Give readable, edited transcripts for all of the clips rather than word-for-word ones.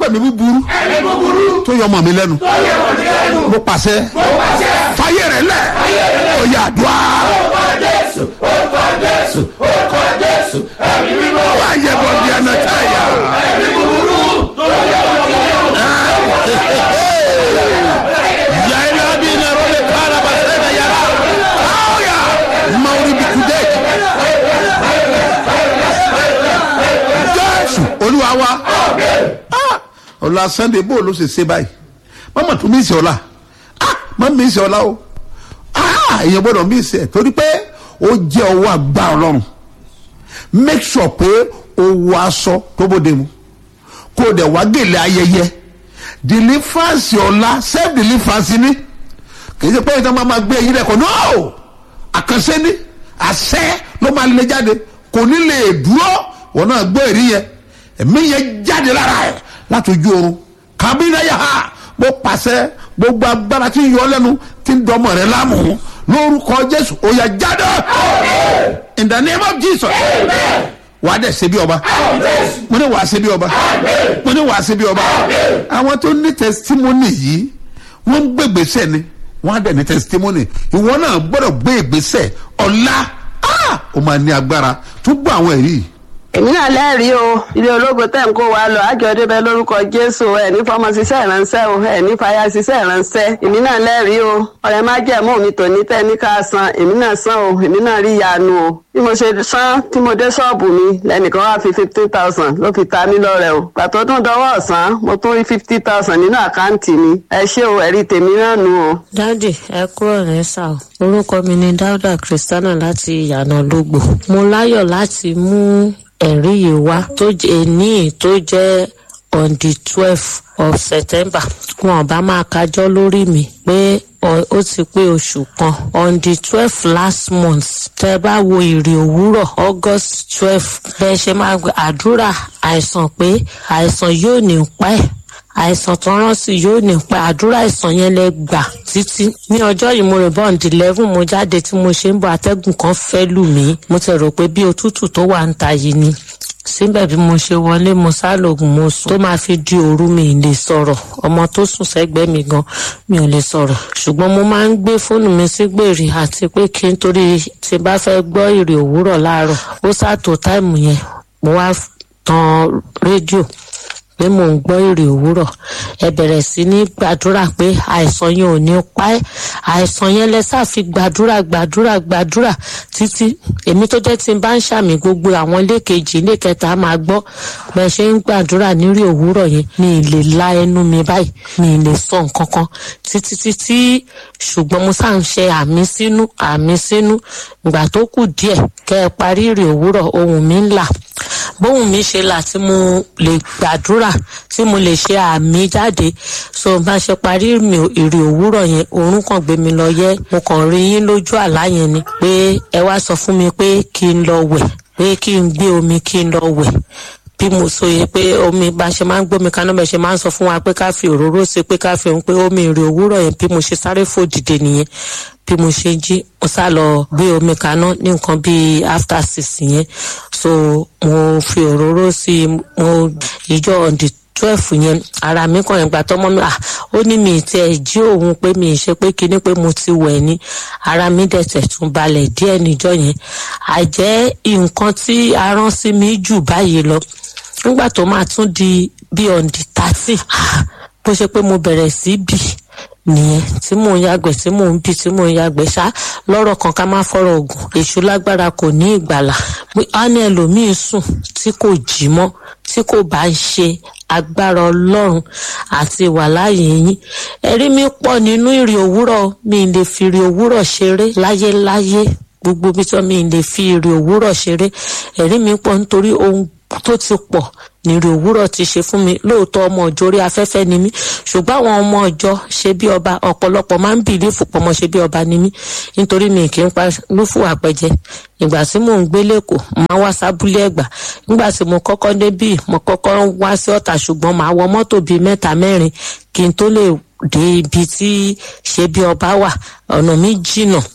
ẹ̀mí búburú tó yọ ọmọ mi lẹ́nu mo pàṣẹ fàyè rẹ̀ lẹ̀ ó yá àdúrà. wàá yẹ bọ̀ bí ẹnà táyà. yàrá bí nàró lè kára bàtẹ́ nà yàrá káwọ́yà mawuri bí kúdẹ́. jésù olúwa wa ọ̀la sunday bó ló ṣe báyìí mama tún mí sí ọ̀la mama mí sí ọ̀la o èèyàn gbọ́dọ̀ mí sí ẹ̀ torí pé ó jẹ́ ọwọ́ àgbà ọlọ́run make sure pé o wọ aṣọ tó bóde mu kó o dẹ̀ wá gèlè ayẹyẹ deliverance ọ̀la self deliverance ni kì í ṣe pé ìtàn máa gbé ẹyin lẹ́kọ̀ọ́ no àkànṣe ni àṣẹ ló máa lè jáde kò ní lè dúró wọn náà gbọ́ èrí yẹn ẹ̀mí yẹn jáde lára ẹ̀ láti ojú oorun kàbínayà ha mo pàṣẹ gbogbo agbára tí ń yọ lẹ́nu tí ń dọmọ rẹ láàmú lórúkọ jésù ó yá jáde in the name of jesus wàá dẹ̀ ṣe bí ọba mo ní wàá ṣe bí ọba mo ní wàá ṣe bí ọba àwọn tó ní testimony yìí wọ́n ń gbé ìgbésẹ̀ ni wọ́n á dẹ̀ ní testimony ìwọ náà gbọ́dọ̀ gbé ìgbésẹ̀ ọ̀la ó máa ní agbára tó gbọ́ àwọn ẹ̀rí yìí. èmi náà lẹ́rìí o ilé ológo tẹ̀ ń kó wa lọ àjọ̀dé bẹ lórúkọ jésù ẹ̀ ní fọmọ ṣiṣẹ́ ìránṣẹ́ o ẹ̀ ní fàyà ṣiṣẹ́ ìránṣẹ́ èmi náà lẹ́rìí o ọ̀rẹ́ má jẹ̀mú mi tòní tẹ́ ní ká san èmi náà san o èmi náà rí ìyanu o bí mo ṣe san tí mo dé ṣọ́ọ̀bù mi lẹ́nìkan wá fi 50,000 ló fi ta mí lọ́rẹ o pàtó tún dọwọ́ ọ̀sán mo tún rí 50,000 nínú àkáǹtì mi ẹ ṣé o ẹ̀rí tèmi náà nù o. dádì ẹ kúrò ní sáà orúkọ mi ni dáúdà kristiana láti ìyànà lógbò mo láyọ̀ láti mú ẹ̀rí yìí wá tó jẹ́ ní tó jẹ́ on the 12th of September wọn bá máa kájọ́ lórí mi pé ó ti pé oṣù kan on the 12th last month tẹ́ bá wo ìrì òwúrọ̀ August 12 bẹ́ẹ̀ ṣe máa gba àdúrà àìsàn pé àìsàn yóò ní pẹ́ àìsàn tó rán sí yóò ní pẹ́ àdúrà àìsàn yẹn lẹ gbà títí ní ọjọ́ yìí mo rìn bọ́ ǹdí 11 mo jáde tí mo ṣe ń bọ̀ atẹ́gùn kan fẹ́ lù mí mo ti rò pé bí òtútù tó wà ń ta yìí ni síbẹ̀ bí mo ṣe wọlé mo sálògùn mo sùn tó máa fi di òru mi lè sọ̀rọ̀ ọmọ tó sùn sẹ́gbẹ́ mi gan mi ò lè sọ̀rọ̀ ṣùgbọ́n mo máa ń gbé fóònù mi sí gbèrè àti pé kí n torí tí bá fẹ́ gbọ́ ìrì òwúrọ̀ láàárọ̀ ó sàtò táìmù yẹn mo wá tan rédíò pé mò ń gbọ́ ìrì òwúrọ̀ ẹ bẹ̀rẹ̀ sí ní gbàdúrà pé àìsàn yẹn ò ní pa ẹ́ àìsàn yẹn lẹ́sà fi gbàdúrà títí èmi tó jẹ́ tí n bá ń ṣàmì gbogbo àwọn ilé kejì ilé kẹta máa gbọ́ bẹ́ẹ̀ ṣe ń gbàdúrà nírì òwúrọ̀ yẹn mi ì lè la ẹnu mi báyìí mi ì lè sọ nǹkan kan títí ṣùgbọ́n mo sáà ń ṣe àmì sínú ìgbà tó kù díẹ̀ kẹ́ ẹ parí ìrì òwúrọ̀ ohùn mi ń là bóhùn mi ṣe là tí mo lè gbàdúrà tí mo lè ṣe àmì jáde so bá ṣe parí ìrì òwúrọ̀ yẹn oorun kan gbé mi lọ yẹ mo kàn rí yín lójú àlá yẹn ni pé ẹ wá sọ fún mi pé kí n lọ wẹ̀ pé kí n gbé omi kí n lọ wẹ̀ bí mo sọ yẹ pé omi bá ṣe máa ń gbómi kaná bẹ́ẹ̀ ṣe máa ń sọ fún wa pé ká fi òróró sí pé ká fi òun pé omi ìrì òwúrọ̀ yẹn bí mo ṣe sáré fò dìde nìyẹn bí mo ṣe jí mo sá lọ gbé omi kaná ní nǹkan bíi after 6 yẹn so mo fi òróró sí mo ìjọ on the 12 yẹn ara mi kàn ìgbà tọmọ mi ó ní mi ti ẹ jí òun pé mi ṣe pé kíní pé mo ti wẹ̀ ní ara mi dẹ̀tẹ̀ tún balẹ̀ díẹ̀ níjọ́ yẹn àjẹ́ nǹkan tí a rán sí mi jù báyìí lọ nígbà tó máa tún di bí on the 30 bó ṣe pé mo bẹ̀rẹ̀ sí bì nìyẹn tí mò ń yàgbẹ́ tí mò ń bì tí mò ń yàgbẹ́ ṣá lọ́rọ̀ kan ká má fọ̀rọ̀ ògùn èṣù lágbára kò ní ìgbàlà á ní ẹlòmíín sùn tí kò jí mọ́ tí kò bá ń ṣe agbára ọlọ́run àti ìwàláàyè yín ẹ̀rí mi pọ̀ nínú ìrì òwúrọ̀ mi lè fi ìrì òwúrọ̀ ṣeré láyéláyé gbogbo bí tó mi lè fi ìrì òwúrọ̀ ṣeré ẹ̀rí mi pọ̀ nítorí ohun tó ti pọ̀ nírì òwúrọ̀ ti ṣe fún mi lóòótọ́ ọmọ ọjọ́ orí afẹ́fẹ́ ni mí ṣùgbọ́n àwọn ọmọ ọjọ́ ṣe bí ọba ọ̀pọ̀lọpọ̀ máa ń bìlífù pọ̀mọ́ ṣe bí ọba ni mí nítorí mi kì í pa lúfù àpẹjẹ ìgbà tí mò ń gbé lẹ́kọ̀ọ́ máa wá sábúlé Ẹ̀gbá nígbà tí mo kọ́kọ́ débì mo kọ́kọ́ wá sí Ọ̀tà ṣùgbọ́n máa wọ mọ́tò bíi 3-4 kí n tó lè dé ibi tí ṣe bí ọba wà ọ̀nà mi jìnà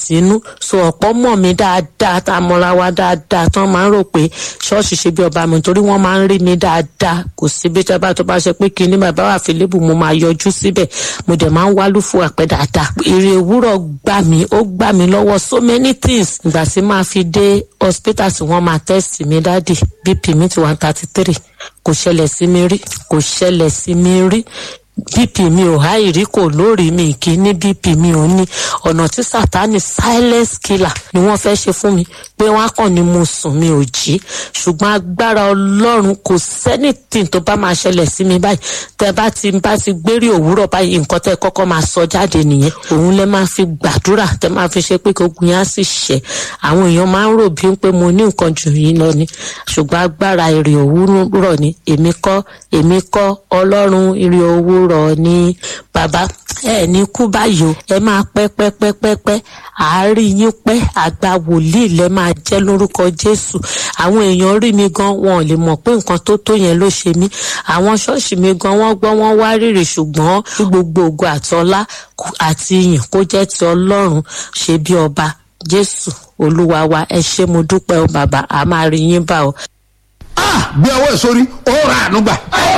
sínú. So ọ̀pọ̀ mọ̀ mí dáadáa, tá a mọra wa dáadáa, tán máa ń rò pé ṣọ́ọ̀ṣì ṣe bí ọba mi, torí wọ́n máa ń rí mi dáadáa. Kò sí bí tó bá ṣe pé kí ní bàbá wà Fílípù, mo máa yọjú síbẹ̀. Mo dẹ̀ máa ń wá lúfù àpẹ́ dáadáa. Ire òwúrọ̀ ó gbà mí lọ́wọ́ so many things. Ìgbà tí máa fi dé hospital tí wọ́n máa test mi dáàdì, BP mi ti 133. Kò ṣẹlẹ̀ sí mi rí. BP mi ò háì rí, kò lórí mi kì í ní BP mi ò ní. Ọ̀nà tí Sátánì silence killer ni wọ́n fẹ́ ṣe fún mi, pé wọ́n á kàn ní mo sùn mi ò jí. Ṣùgbọ́n agbára Ọlọ́run, kò sẹ́nìtìn tó bá máa ṣẹlẹ̀ sí mi báyìí. Tẹ́ bá ti gbérí òwúrọ̀ báyìí, nǹkan tẹ́ kọ́kọ́ máa sọ jáde nìyẹn. Òun lẹ máa fi gbàdúrà, tẹ́ máa fi ṣe pé ogun yẹn á sì ṣẹ. Àwọn èèyàn máa ń rò bí pé mo ní nǹkan jù yín lọ ni. Ṣùgbọ́n agbára ire òwúrọ̀ ni. Èmi kọ́ Ọlọ́run ire òwúrọ̀ ni. Bàbá, ẹ ní kú báyìí o, ẹ máa pẹ́ àárín yín pẹ́, àgbà wòlíì lẹ máa jẹ́ lórúkọ Jésù. Àwọn èèyàn rí mi gan, wọn ò lè mọ̀ pé nǹkan tó yẹn ló ṣe mí. Àwọn ṣọ́ọ̀ṣì mi gan, wọ́n gbọ́ wọ́n wá rírì, ṣùgbọ́n kí gbogbo ògo àtọlá àti ìyìn kó jẹ́ ti Ọlọ́run ṣe bí ọba. Jésù Olúwa wa, ẹ ṣé mo dúpẹ́ o bàbá, a máa rí yín bá o. Bí ọwọ́ ẹ̀ sórí, ó ra àánú gbà.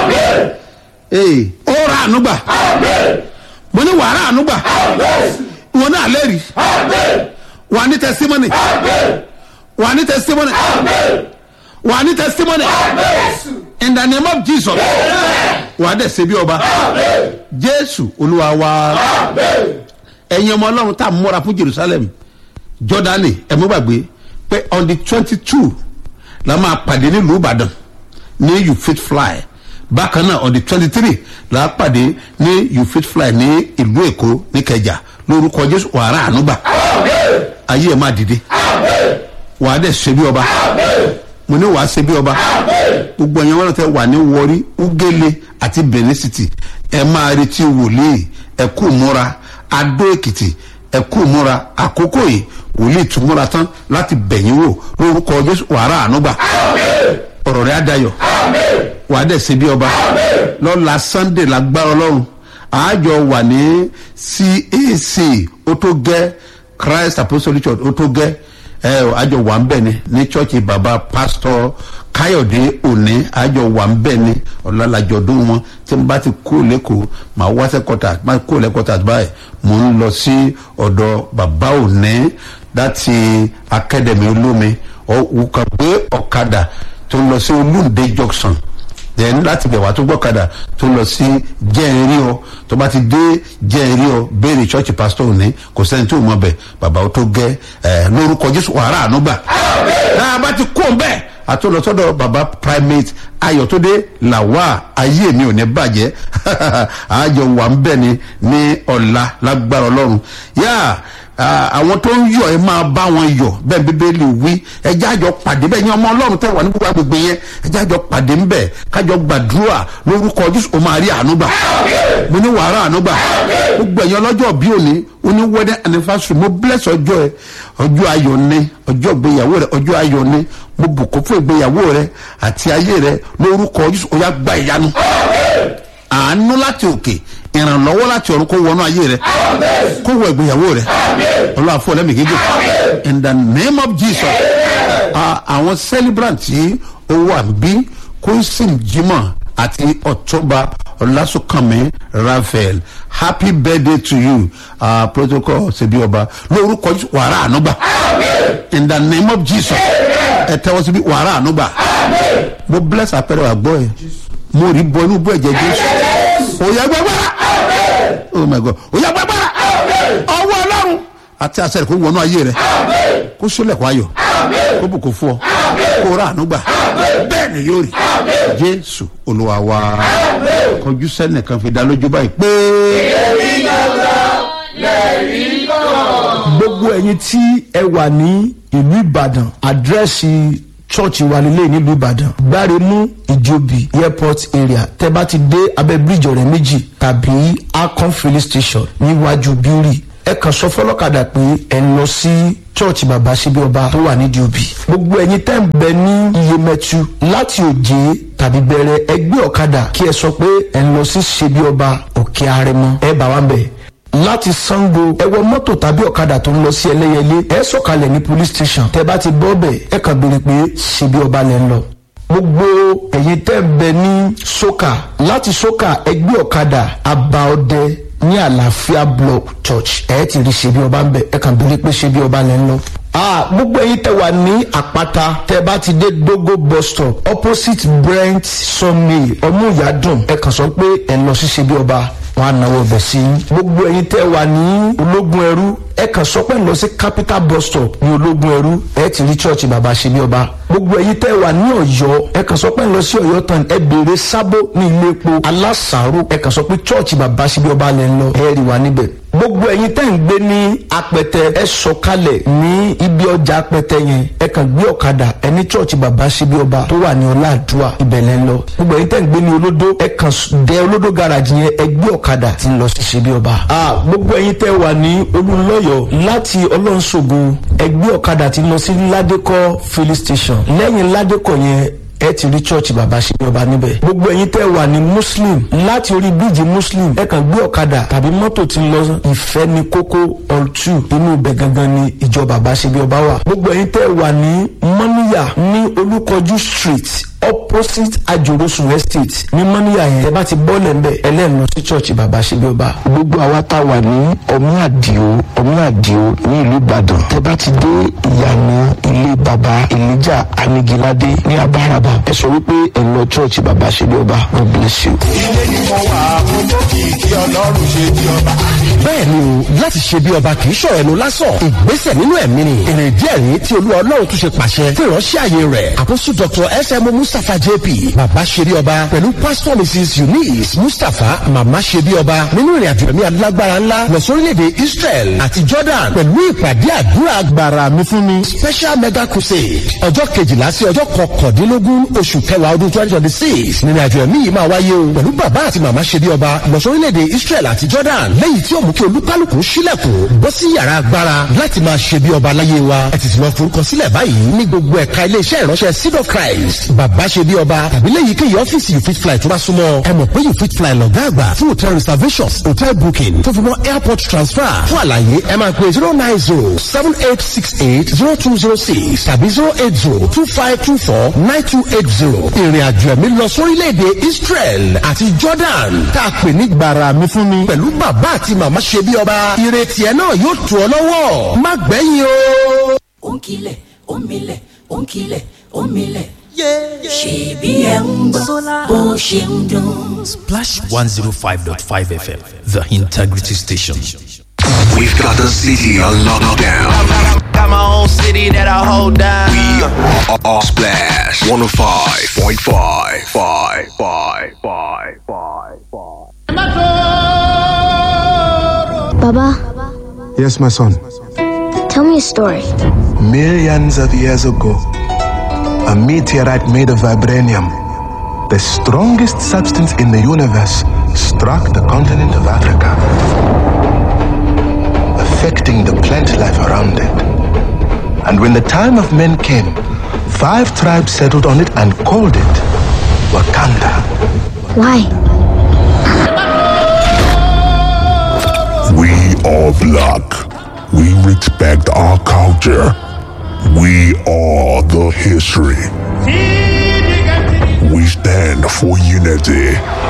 Ó ra àánú gbà. Mo ní wàá ra àánú gbà. Wọn náà lẹ́rìí. Wà á ní testimony. Wà á ní testimony. Wà á ní testimony. In the name of Jesus. Wà á dẹ̀ ṣe bí ọba. Jésù Olúwa wa. Ẹ̀yin ọmọ Ọlọ́run tá a múra fún Jerusalem, Jọ́dánì, ẹ mú gbàgbé pé on the 22 la máa pàdé nílùú Ìbàdàn ní You Fit Fly. Bákan náà on the 23 la pàdé ní You Fit Fly ní ìlú Èkó ní Kẹjà. Lórúkọ Jésù wàá rà àánú gbà. Ayé ẹ̀ máa dìde. Wàá dẹ̀ ṣe bí ọba. Mo ní wàá ṣe bí ọba. Gbogbo ẹ̀yàn wọn tẹ wà ní Warri, Ugele àti Benin City. Ẹ máa retí wòlíì, ẹ kú múra. Adó Èkìtì, ẹ kú múra. Àkókò yìí wòlíì tún múra tán láti bẹ̀yìn wò. Lórúkọ Jésù wàá rà àánú gbà. Ọ̀rọ̀ rẹ̀ á dayọ̀. Wàá dẹ̀ ṣe bí ọba. Lọ́la Sunday lágbára Ọlọ́run àjọ wà ní CAC ó tó gẹ́ Christ Apostolic Church ó tó gẹ́ àjọ wà ń bẹ̀ ní church baba pastor Káyọ̀dé Òní, àjọ wà ń bẹ̀ ní ọ̀làlájọ̀dún wọn. Tí n bá ti kó lẹ́kọ̀ọ́ màá wá sẹ́kọ̀tà, máa kó lẹ́kọ̀tà báyìí mò ń lọ sí ọ̀dọ̀ bàbá Òní láti Academy Olómi. Òkà gbé ọ̀kadà tó lọ sí Olúndé junction, then láti bẹ̀ wá tó gbọ́kadà tó lọ sí Jẹ́ẹ̀ríọ́. Tó bá ti dé Jẹ́ẹ̀ríọ́ béèrè church pastor Òní, kò sẹ́ni tó mọ̀ bẹ̀. Bàbá ó tó gẹ́ lórúkọ Jésù wàrà àánú gbà. Náà bá ti kó bẹ́ẹ̀ àtúntò bàbá primate Ayọ̀túndé Làwà, ayé mi ò ní bàjẹ́. Àjọ wà ń bẹ̀ ni ní ọ̀la lágbára Ọlọ́run. Àwọn tó ń yọ̀ ẹ máa bá wọn yọ̀, bẹ́ẹ̀ Bíbélì wí. Ẹjẹ́ àjọ pàdé bẹ́ẹ̀, yín ọmọ Ọlọ́run tẹ́ wà ní gbogbo agbègbè yẹn, ẹjẹ́ àjọ pàdé ńbẹ̀ kájọ gbàdúrà lórúkọ Jésù. O máa rí àánú gbà. Mo ní wàá rà àánú gbà. Gbogbo ẹ̀yin ọlọ́jọ́ bí òní, ó ní wedding anniversary, mo bless ọjọ́ ẹ, ọjọ́ ayọ̀ ni, ọjọ́ ìgbéyàwó rẹ, ọjọ́ ayọ̀ ni. Mo bùkún fún ìgbéyàwó rẹ àti ayé rẹ lórúkọ Jésù. Ó yá gba ìyanu. Àánú láti òkè, ìrànlọ́wọ́ láti ọ̀run kó wọnú ayé rẹ, kó wọ ìgbéyàwó rẹ. Ọlọ́run fún ọlẹ́mì gígùn. In the name of Jesus. Àwọn celebrant tí ó wà bí Kóńsìn Jimoh àti Ọ̀túnba Ọlásùnkànmí Raphael, happy birthday to you. Protocol ṣebí ọba lórúkọ Jésù wàrà àánú gbà. In the name of Jesus. Ẹ tẹ́wọ́ síbí wàrà àánú gbà. Mo bless àpẹẹrẹ àgbọ̀ ẹ̀, mo rí bọ inú bọ ẹ̀jẹ̀ Jésù. Òyà gbàgbára. Oh my God. Òyà gbàgbára. Ọwọ́ Ọlọ́run àti àṣẹ rẹ̀ kó wọnú ayé rẹ̀, kó sílẹ̀kùn ayọ̀, kó bùkún fún ọ, kó rà àánú gbà. Bẹ́ẹ̀ ni yóò rí. Jésù Olúwa wa. Kọjú sẹ́nìkan fi dá lójú báyìí pé. Èmi gbàgbọ́ lẹ́rìí kan. Gbogbo ẹ̀yin tí ẹ wà ní ìlú Ìbàdàn, àdírẹ́sì chọ́ọ̀chì wa nílé nílùú Ìbàdàn, Gbáremú Ìjòbí airport area. Tẹ́ bá ti dé abẹ́ bíríjì Ọ̀rẹ́ Méjì tàbí Akon filling station níwájú Bíúrì, ẹ kàn sọ fọlọ́kadà pé ẹ ń lọ sí chọ́ọ̀chì bàbá ṣebí ọba tó wà ní Ìjòbí. Gbogbo ẹ̀yin tẹ́ ń bẹ ní Iyemẹtu láti Òjé tàbí Bẹ̀rẹ̀, ẹgbẹ́ ọ̀kadà kí ẹ sọ pé ẹ ń lọ sí ṣebí ọba Òkè Àrẹ̀mọ, ẹ bá wa ń bẹ̀. láti Sango ẹ wọ mọ́tò tàbí ọ̀kadà tó ń lọ sí Ẹlẹ́yẹlé ẹ sọ̀kalẹ̀ ní police station tẹ bá ti bọ́ bẹ̀ ẹ kàn béèrè pé ṣe bí ọba lẹ́ ń lọ. gbogbo ẹ̀yin tẹ́ bẹ ní Soka láti Soka ẹgbẹ́ ọ̀kadà Abaọdẹ ní Àlàáfíà block church ẹ ti rí ṣe bí ọba ń bẹ ẹ kàn béèrè pé ṣe bí ọba lẹ́ ń lọ. gbogbo ẹ̀yin tẹ́ wà ní Àpáta tẹ́ bá ti dé Dogo bus stop opposite Brent Sawmill Ọmúyàdùn ẹ kàn sọ pé ẹ lọ sí ṣe bí ọba wọn á náwó ọbẹ̀ sí i. gbogbo ẹ̀yin tẹ́ wà ní Ológun Ẹrú ẹ kàn sọ pé lọ sí Capital bus stop ní Ológun Ẹrú ẹ ti rí church bàbá ṣe bí ọba. gbogbo ẹ̀yin tẹ́ wà ní Ọ̀yọ́ ẹ kàn sọ pé lọ sí Ọ̀yọ́ tán ẹ béèrè Sábó ní ilé epo Alásàárò ẹ kàn sọ pé church bàbá ṣe bí ọba lẹ́ ń lọ ẹ rí wa níbẹ̀. gbogbo ẹ̀yin tẹ́ ń gbé ní Apẹtẹ ẹ sọ̀kalẹ̀ ní ibi ọjà Apẹtẹ yẹn ẹ kàn gbé ọ̀kadà ẹ ní church bàbá ṣe bí ọba tó wà ní Ọláàdúà ibẹ̀ lẹ́ ń lọ. gbogbo ẹ̀yin tẹ́ ń gbé ní Olódó ẹ kàn dé Olódó garage yẹn ẹ gbé ọ̀kadà tí ń lọ sí ṣe bí ọba. gbogbo ẹ̀yin tẹ́ wà ní Olúnlọ́yọ̀ láti Ọlọ́nṣògo ẹ gbé ọ̀kadà tí ń lọ sí Ládékọ̀ filling station lẹ́yìn Ládékọ̀ yẹn ẹ ti rí church bàbá ṣe bí ọba níbẹ̀. gbogbo ẹ̀yin tẹ́ wà ní Muslim láti orí bíríjì Muslim ẹ kàn gbé ọ̀kadà tàbí mọ́tò tí ń lọ Ìfẹ́ ní Kókó all 2 inú ibẹ̀ gangan ni ìjọ bàbá ṣe bí ọba wà. gbogbo ẹ̀yin tẹ́ wà ní Mọ́níyà ní Olúkọjú street opposite Ajorosun estate ní Mọ́níyà yẹn ẹ bá ti bọ́ọ̀lẹ̀ ń bẹ̀ ẹlẹ́nu lọ sí church bàbá ṣe bí ọba. gbogbo àwa tá wà ní Ọmí-Àdìó ní ìlú Ìbàdàn tẹ bá ti dé ìyànà ilé bàbá Elijah Anigilade ní Abáraba ẹ sọ wípé ẹ lọ church bàbá ṣe bí ọba. God bless you. ilé ni mo wà àkókò kí Ọlọ́run ṣe bí ọba. bẹ́ẹ̀ ni o láti ṣe bí ọba kì í ṣọ̀rọ̀ ẹnu lásán ìgbésẹ̀ nínú ẹ̀mí ni èrè díẹ̀ rí tí Olúwa Ọlọ́run tún ṣe pàṣẹ fún ìránṣẹ́ àyè rẹ̀ àkóso Dr. S.M. Mustapha JP bàbá ṣe bí ọba pẹ̀lú pastor Mrs. Eunice Mustapha màmá ṣe bí ọba nínú ìrìn àjò ẹ̀mí alágbára ńlá lọ sórílẹ̀-èdè Israel àti Jordan pẹ̀lú ìpàdé àdúrà agbára mi fún mi special mega crusade ọjọ́ 12 sí ọjọ́ 19 oṣù kẹwàá ọdún 2026 nínú àjò ẹ̀mí yìí máa wáyé o pẹ̀lú bàbá àti màmá ṣe bí ọba lọ sórílẹ̀-èdè Israel àti Jordan lẹ́yìn tí ó mú kí olúkálùkù ṣílẹ̀kùn bọ́ sí yàrá agbára láti máa ṣe bí ọba láyé wa ẹ ti lọ forúkọ sílẹ̀ báyìí ní gbogbo ẹ̀ka iléeṣẹ́ ìránṣẹ́ Seed of Christ bàbá ṣe bí ọba tàbí lẹ́yìn kéyìí ọ́fíìsì You Fit Fly tó bá súnmọ́ ẹ mọ̀ pé You Fit Fly lọ̀gá àgbà fún hotel reservations hotel booking tó fi mọ́ airport transfer fún àlàyé ẹ máa pè 09078680206 tàbí 08025249280 ìrìn àjò ẹ̀mí lọ sórílẹ̀-èdè Israel àti Jordan tá a pè ní gbàrà mi fún mi pẹ̀lú bàbá àti màmá ṣe bí ọba ìrètí ẹ náà yóò tù ọ lọ́wọ́ má gbẹ̀yìn o. ó ń kilẹ̀ ó ń milẹ̀ ó ń kilẹ̀ ó ń milẹ̀. ṣèbí ẹ̀ ń gbọ́ bó ṣe ń dún. Splash 105.5 FM, the integrity station. We've got the city on lockdown. Got my own city that I hold down. We are Splash 105.5. Baba. Yes, my son. Tell me a story. Millions of years ago, a meteorite made of vibranium, the strongest substance in the universe, struck the continent of Africa, affecting the plant life around it. And when the time of men came, 5 tribes settled on it and called it Wakanda. Why? We are black. We respect our culture. We are the history. We stand for unity.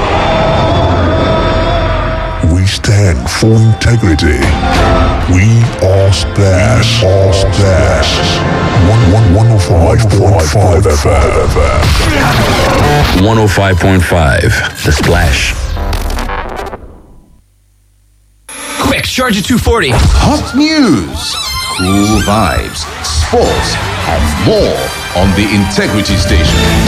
We stand for integrity. We are Splash. 105.5 FM. 105.5 The Splash. Quick, Charger 240. Hot news, cool vibes, sports, and more on the Integrity Station.